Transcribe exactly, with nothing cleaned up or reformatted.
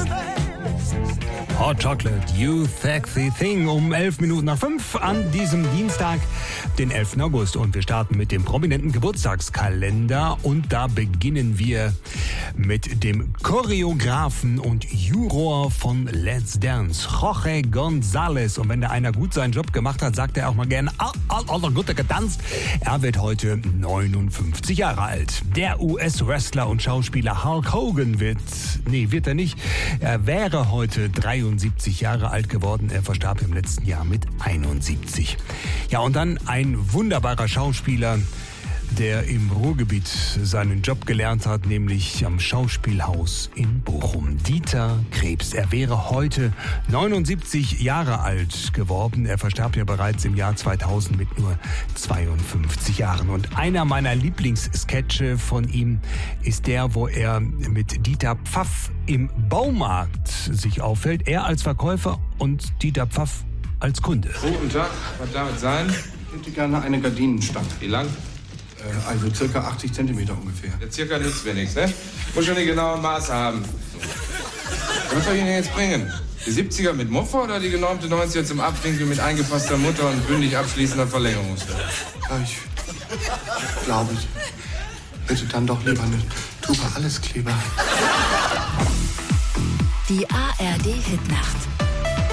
Hot Chocolate, You Sexy Thing, um elf Minuten nach fünf an diesem Dienstag, den elften August. Und wir starten mit dem prominenten Geburtstagskalender. Und da beginnen wir mit dem Choreografen und Juror von Let's Dance, Jorge González. Und wenn da einer gut seinen Job gemacht hat, sagt er auch mal gerne, ah, ah, ah, gut getanzt. Er wird heute neunundfünfzig Jahre alt. Der U S-Wrestler und Schauspieler Hulk Hogan wird, nee, wird er nicht, er wäre heute dreiundsiebzig Jahre alt geworden. Er verstarb im letzten Jahr mit einundsiebzig. Ja, und dann ein wunderbarer Schauspieler, der im Ruhrgebiet seinen Job gelernt hat, nämlich am Schauspielhaus in Bochum. Dieter Krebs. Er wäre heute neunundsiebzig Jahre alt geworden. Er verstarb ja bereits im Jahr zweitausend mit nur zweiundfünfzig Jahren. Und einer meiner Lieblingssketche von ihm ist der, wo er mit Dieter Pfaff im Baumarkt sich aufhält. Er als Verkäufer und Dieter Pfaff als Kunde. Guten Tag, was darf es sein? Ich hätte gerne eine Gardinenstange. Wie lang? Also circa achtzig Zentimeter ungefähr. Ja, circa nützt mir nichts, ne? Muss schon die genauen Maße haben. Was soll ich Ihnen jetzt bringen? Die siebziger mit Muffe oder die genormte neunziger zum Abwinkeln mit eingefasster Mutter und bündig abschließender Verlängerungsstelle? Ja, ich glaube, ich bitte dann doch lieber eine Tube Alleskleber. Die A R D Hitnacht.